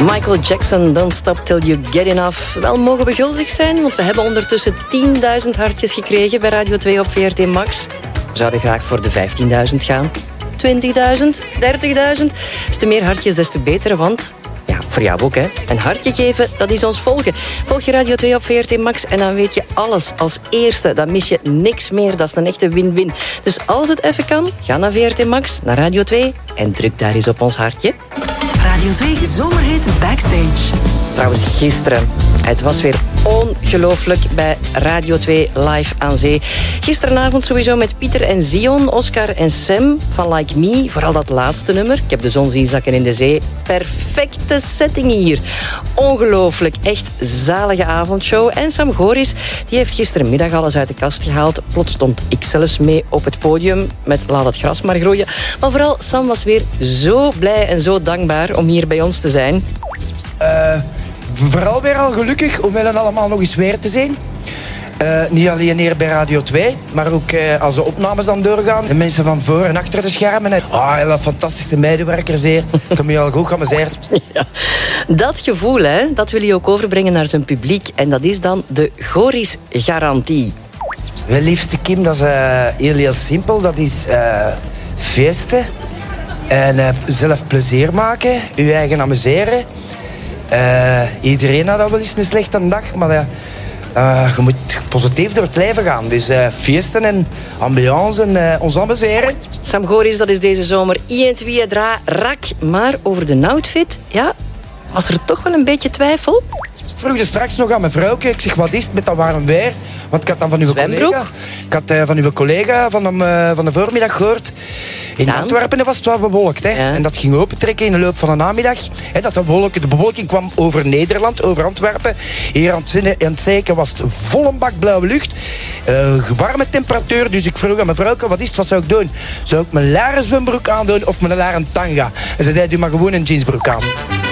Michael Jackson, Don't Stop Till You Get Enough. Wel, mogen we gulzig zijn, want we hebben ondertussen 10.000 hartjes gekregen bij Radio 2 op VRT Max. We zouden graag voor de 15.000 gaan. 20.000, 30.000. Des te meer hartjes, des te beter, want... ja, voor jou ook, hè. Een hartje geven, dat is ons volgen. Volg je Radio 2 op VRT Max en dan weet je alles als eerste. Dan mis je niks meer, dat is een echte win-win. Dus als het even kan, ga naar VRT Max, naar Radio 2... en druk daar eens op ons hartje. Radio 2 Zomerhit Backstage. Trouwens, gisteren, het was weer ongelooflijk bij Radio 2 live aan zee. Gisteravond sowieso met Pieter en Zion, Oscar en Sam van Like Me. Vooral dat laatste nummer. Ik heb de zon zien zakken in de zee. Perfecte setting hier. Ongelooflijk. Echt zalige avondshow. En Sam Goris, die heeft gisterenmiddag alles uit de kast gehaald. Plots stond ik zelfs mee op het podium met Laat het gras maar groeien. Maar vooral, Sam was weer zo blij en zo dankbaar om hier bij ons te zijn. Vooral weer al gelukkig om hen allemaal nog eens weer te zien. Niet alleen hier bij Radio 2, maar ook als de opnames dan doorgaan. De mensen van voor en achter de schermen. Hele fantastische medewerkers hier. Ik heb me al goed geamuseerd. Ja, dat gevoel, hè, dat wil hij ook overbrengen naar zijn publiek. En dat is dan de Goris-garantie. Wel, liefste Kim, dat is heel simpel. Dat is feesten. En zelf plezier maken. Je eigen amuseren. Iedereen had al wel eens een slechte dag, maar je moet positief door het leven gaan. Dus feesten en ambiance en ons amuseren. Sam Goris, dat is deze zomer INTWI dra rak. Maar over de outfit, ja, was er toch wel een beetje twijfel? Ik vroeg er straks nog aan mijn vrouwke. Ik zeg, wat is het met dat warm weer? Want ik had dan van uw collega... Ik had van uw collega van de voormiddag gehoord. In Antwerpen was het wel bewolkt. Hè? Ja. En dat ging opentrekken in de loop van de namiddag. Hè, de bewolking kwam over Nederland, over Antwerpen. Hier aan het Zeiken was het volle bak blauwe lucht. Warme temperatuur. Dus ik vroeg aan mijn vrouwke, wat is het? Wat zou ik doen? Zou ik mijn laren zwembroek aandoen of mijn laren tanga? En ze zei, doe maar gewoon een jeansbroek aan.